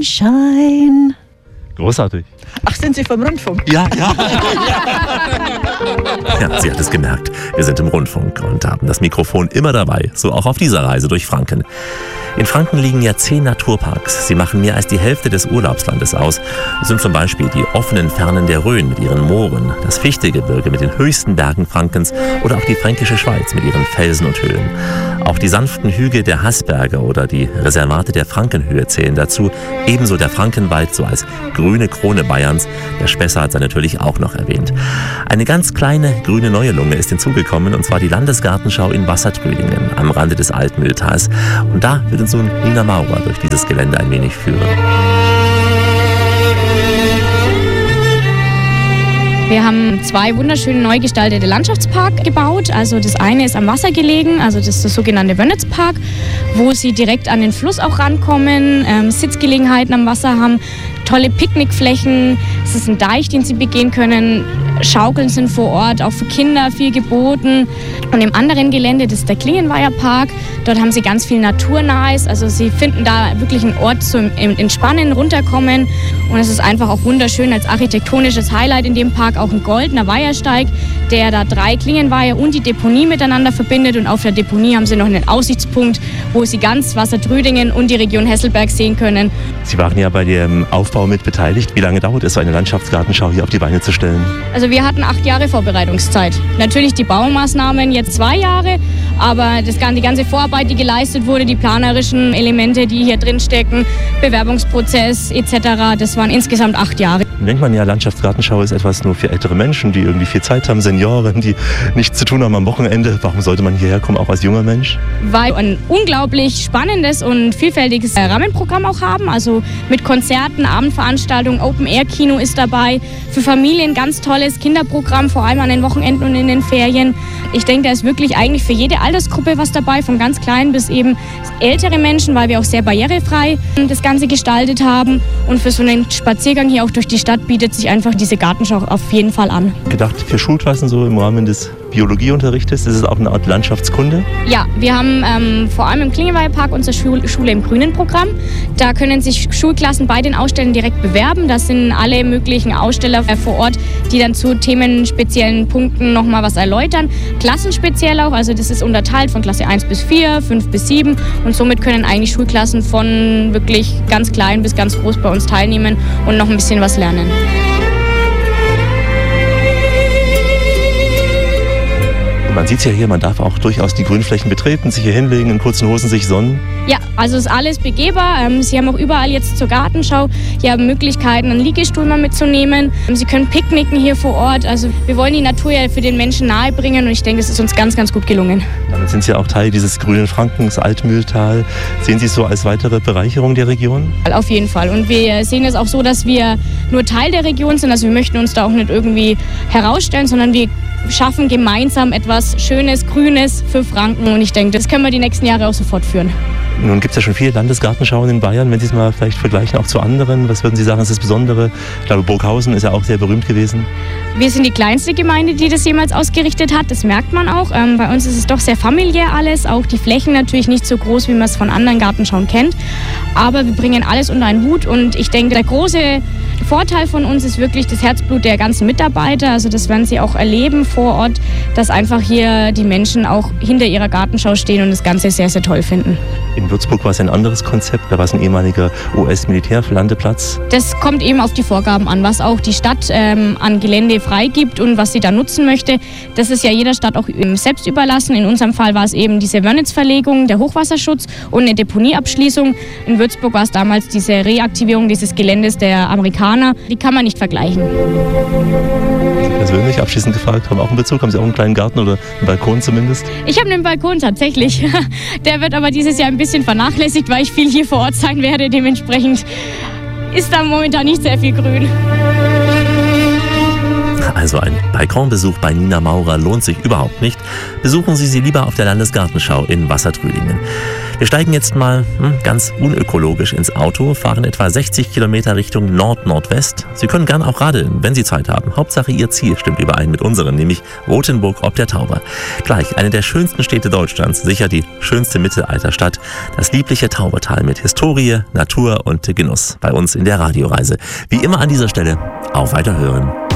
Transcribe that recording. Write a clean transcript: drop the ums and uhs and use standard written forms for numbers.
Schein. Großartig. Ach, sind Sie vom Rundfunk? Ja. Ja, sie hat es gemerkt. Wir sind im Rundfunk und haben das Mikrofon immer dabei, so auch auf dieser Reise durch Franken. In Franken liegen ja 10 Naturparks. Sie machen mehr als die Hälfte des Urlaubslandes aus. Das sind zum Beispiel die offenen Fernen der Rhön mit ihren Mooren, das Fichtegebirge mit den höchsten Bergen Frankens oder auch die Fränkische Schweiz mit ihren Felsen und Höhlen. Auch die sanften Hügel der Haßberge oder die Reservate der Frankenhöhe zählen dazu. Ebenso der Frankenwald, so als grüne Krone Bayerns. Der Spessart hat er natürlich auch noch erwähnt. Eine ganz kleine grüne neue Lunge ist hinzugekommen, und zwar die Landesgartenschau in Wassertrödingen am Rande des Altmühltals. Und da wird uns nun Nina Maurer durch dieses Gelände ein wenig führen. Wir haben 2 wunderschöne neu gestaltete Landschaftsparks gebaut. Also das eine ist am Wasser gelegen, also das ist der sogenannte Wönnitzpark, wo Sie direkt an den Fluss auch rankommen, Sitzgelegenheiten am Wasser haben, tolle Picknickflächen. Es ist ein Deich, den Sie begehen können. Schaukeln sind vor Ort, auch für Kinder viel geboten. Und im anderen Gelände, das ist der Klingenweiher Park, dort haben Sie ganz viel Naturnahes. Also Sie finden da wirklich einen Ort zum Entspannen, runterkommen. Und es ist einfach auch wunderschön als architektonisches Highlight in dem Park auch ein goldener Weihersteig, der da 3 Klingenweiher und die Deponie miteinander verbindet. Und auf der Deponie haben Sie noch einen Aussichtspunkt, wo Sie ganz Wassertrödingen und die Region Hesselberg sehen können. Sie waren ja bei dem Aufbau mit beteiligt. Wie lange dauert es, so eine Landschaftsgartenschau hier auf die Beine zu stellen? Also wir hatten 8 Jahre Vorbereitungszeit. Natürlich die Baumaßnahmen jetzt 2 Jahre, aber die ganze Vorarbeit, die geleistet wurde, die planerischen Elemente, die hier drin stecken, Bewerbungsprozess etc., das waren insgesamt 8 Jahre. Dann denkt man ja, Landschaftsgartenschau ist etwas nur für ältere Menschen, die irgendwie viel Zeit haben, Senioren, die nichts zu tun haben am Wochenende. Warum sollte man hierher kommen, auch als junger Mensch? Weil wir ein unglaublich spannendes und vielfältiges Rahmenprogramm auch haben. Also mit Konzerten, Abendveranstaltungen, Open-Air-Kino ist dabei. Für Familien ganz tolles Kinderprogramm, vor allem an den Wochenenden und in den Ferien. Ich denke, da ist wirklich eigentlich für jede Altersgruppe was dabei, von ganz klein bis eben ältere Menschen, weil wir auch sehr barrierefrei das Ganze gestaltet haben. Und für so einen Spaziergang hier auch durch die Stadt bietet sich einfach diese Gartenschau auf jeden Fall an. Gedacht für Schulklassen so im Rahmen des Biologieunterrichtes, ist es auch eine Art Landschaftskunde? Ja, wir haben vor allem im Klingenweiher Park unsere Schule im Grünen Programm. Da können sich Schulklassen bei den Ausstellern direkt bewerben. Das sind alle möglichen Aussteller vor Ort, die dann zu themenspeziellen Punkten nochmal was erläutern. Klassenspeziell auch, also das ist unterteilt von Klasse 1 bis 4, 5 bis 7 und somit können eigentlich Schulklassen von wirklich ganz klein bis ganz groß bei uns teilnehmen und noch ein bisschen was lernen. Man sieht es ja hier, man darf auch durchaus die Grünflächen betreten, sich hier hinlegen, in kurzen Hosen sich sonnen. Ja, also ist alles begehbar. Sie haben auch überall jetzt zur Gartenschau hier Möglichkeiten, einen Liegestuhl mal mitzunehmen. Sie können picknicken hier vor Ort. Also wir wollen die Natur ja für den Menschen nahebringen und ich denke, es ist uns ganz, ganz gut gelungen. Damit sind Sie ja auch Teil dieses grünen Frankens, Altmühltal. Sehen Sie es so als weitere Bereicherung der Region? Auf jeden Fall. Und wir sehen es auch so, dass wir nur Teil der Region sind. Also wir möchten uns da auch nicht irgendwie herausstellen, sondern wir schaffen gemeinsam etwas Schönes, Grünes für Franken. Und ich denke, das können wir die nächsten Jahre auch so fortführen. Nun gibt es ja schon viele Landesgartenschauen in Bayern. Wenn Sie es mal vielleicht vergleichen auch zu anderen, was würden Sie sagen, ist das Besondere? Ich glaube, Burghausen ist ja auch sehr berühmt gewesen. Wir sind die kleinste Gemeinde, die das jemals ausgerichtet hat. Das merkt man auch. Bei uns ist es doch sehr familiär alles. Auch die Flächen natürlich nicht so groß, wie man es von anderen Gartenschauen kennt. Aber wir bringen alles unter einen Hut. Und ich denke, der große Vorteil von uns ist wirklich das Herzblut der ganzen Mitarbeiter. Also das werden Sie auch erleben vor Ort, dass einfach hier die Menschen auch hinter ihrer Gartenschau stehen und das Ganze sehr, sehr toll finden. In Würzburg war es ein anderes Konzept. Da war es ein ehemaliger US-Militärlandeplatz. Das kommt eben auf die Vorgaben an, was auch die Stadt an Gelände freigibt und was sie da nutzen möchte. Das ist ja jeder Stadt auch selbst überlassen. In unserem Fall war es eben diese Wörnitzverlegung, der Hochwasserschutz und eine Deponieabschließung. In Würzburg war es damals diese Reaktivierung dieses Geländes der Amerikaner. Die kann man nicht vergleichen. Sie persönlich abschließend gefragt, haben auch einen Bezug? Haben Sie auch einen kleinen Garten oder einen Balkon zumindest? Ich habe einen Balkon tatsächlich. Der wird aber dieses Jahr ein bisschen vernachlässigt, weil ich viel hier vor Ort sein werde. Dementsprechend ist da momentan nicht sehr viel Grün. Also ein Balkonbesuch bei Nina Maurer lohnt sich überhaupt nicht. Besuchen Sie sie lieber auf der Landesgartenschau in Wassertrödingen. Wir steigen jetzt mal ganz unökologisch ins Auto, fahren etwa 60 Kilometer Richtung Nord-Nordwest. Sie können gern auch radeln, wenn Sie Zeit haben. Hauptsache Ihr Ziel stimmt überein mit unserem, nämlich Rothenburg ob der Tauber. Gleich eine der schönsten Städte Deutschlands, sicher die schönste Mittelalterstadt. Das liebliche Taubertal mit Historie, Natur und Genuss bei uns in der Radioreise. Wie immer an dieser Stelle, auf Weiterhören.